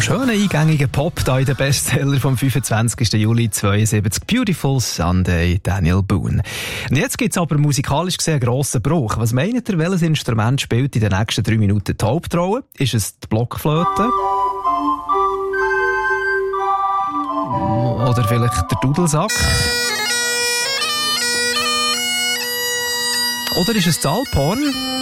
schönen, eingängigen Pop da in den Bestseller vom 25. Juli 72. Beautiful Sunday, Daniel Boone. Und jetzt gibt's aber musikalisch gesehen einen grossen Bruch. Was meint ihr, welches Instrument spielt in den nächsten 3 Minuten die Hauptrolle? Ist es die Blockflöte? Oder vielleicht der Dudelsack? Oder ist es das Alphorn?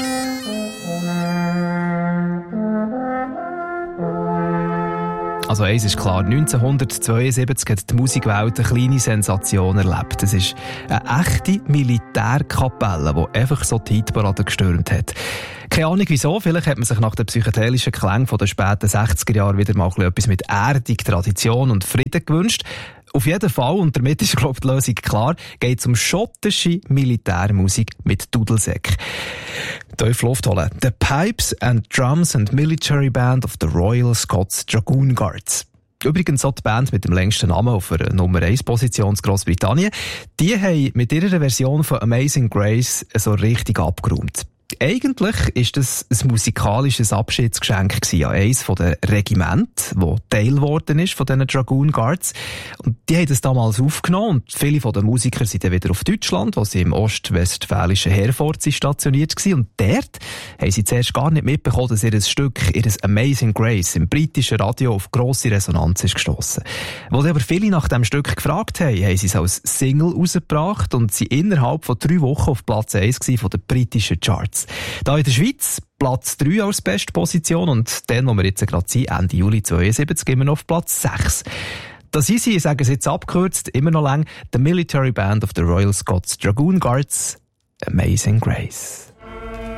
Also eins ist klar, 1972 hat die Musikwelt eine kleine Sensation erlebt. Es ist eine echte Militärkapelle, die einfach so die Hitparade gestürmt hat. Keine Ahnung wieso, vielleicht hat man sich nach den psychedelischen Klängen der späten 60er Jahre wieder mal etwas mit Erdung, Tradition und Frieden gewünscht. Auf jeden Fall, und damit ist, glaube ich, die Lösung klar, geht es um schottische Militärmusik mit Dudelsäck. Tief Luft holen. The Pipes and Drums and Military Band of the Royal Scots Dragoon Guards. Übrigens auch die Band mit dem längsten Namen auf einer Nummer 1 Position in Grossbritannien. Die haben mit ihrer Version von Amazing Grace so richtig abgeräumt. Eigentlich ist das ein musikalisches Abschiedsgeschenk an eines der Regimenter, das Teil geworden ist von diesen Dragoon Guards. Und die haben das damals aufgenommen und viele von den Musikern sind dann wieder auf Deutschland, wo sie im ostwestfälischen Herford stationiert waren. Und dort haben sie zuerst gar nicht mitbekommen, dass ihr Stück, ihr Amazing Grace, im britischen Radio auf grosse Resonanz ist gestossen. Als aber viele nach dem Stück gefragt haben, haben sie es als Single rausgebracht und sie innerhalb von 3 Wochen auf Platz 1 von den britischen Charts. Da in der Schweiz Platz 3 als beste Position und dann, wo wir jetzt gerade sind, Ende Juli 72, immer noch auf Platz 6. Das ist sie, ich sage es jetzt abgekürzt, immer noch lang, The Military Band of the Royal Scots Dragoon Guards, Amazing Grace.